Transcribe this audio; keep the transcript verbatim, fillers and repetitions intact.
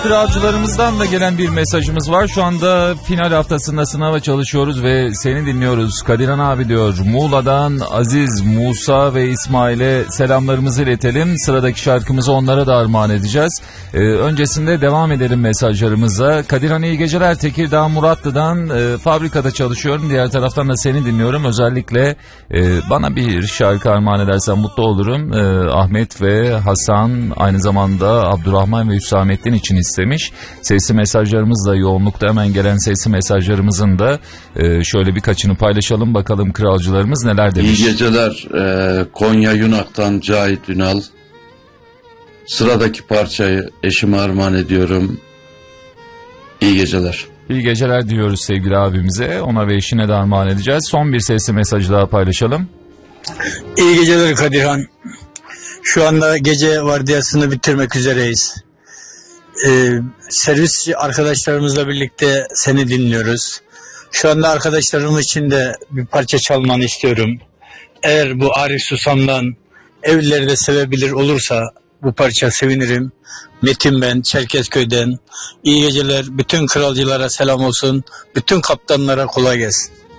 Kralcılarımızdan da gelen bir mesajımız var. Şu anda final haftasında sınava çalışıyoruz ve seni dinliyoruz. Kadirhan abi diyor, Muğla'dan Aziz, Musa ve İsmail'e selamlarımızı iletelim. Sıradaki şarkımızı onlara da armağan edeceğiz. Ee, öncesinde devam edelim mesajlarımıza. Kadirhan iyi geceler, Tekirdağ Muratlı'dan e, fabrikada çalışıyorum. Diğer taraftan da seni dinliyorum. Özellikle e, bana bir şarkı armağan edersen mutlu olurum. E, Ahmet ve Hasan, aynı zamanda Abdurrahman ve Hüsamettin için istemiş. Sesli mesajlarımızla yoğunlukta hemen gelen sesli mesajlarımızın da e, şöyle birkaçını paylaşalım bakalım kralcılarımız neler demiş. İyi geceler. Ee, Konya Yunak'tan Cahit Ünal. Sıradaki parçayı eşime armağan ediyorum. İyi geceler. İyi geceler diyoruz sevgili abimize. Ona ve eşine de armağan edeceğiz. Son bir sesli mesajı daha paylaşalım. İyi geceler Kadirhan. Şu anda gece vardiyasını bitirmek üzereyiz. Ee, servisçi arkadaşlarımızla birlikte seni dinliyoruz. Şu anda arkadaşlarım için de bir parça çalmanı istiyorum. Eğer bu Arif Susam'dan Evlileri de Sevebilir olursa bu parça sevinirim. Metin ben, Çerkezköy'den. İyi geceler. Bütün kralcılara selam olsun. Bütün kaptanlara kolay gelsin.